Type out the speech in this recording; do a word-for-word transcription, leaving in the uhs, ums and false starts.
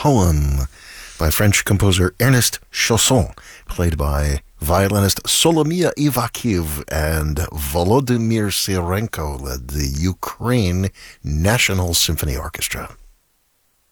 poem by French composer Ernest Chausson, played by violinist Solomia Ivakhiv, and Volodymyr Syrenko led the Ukraine National Symphony Orchestra.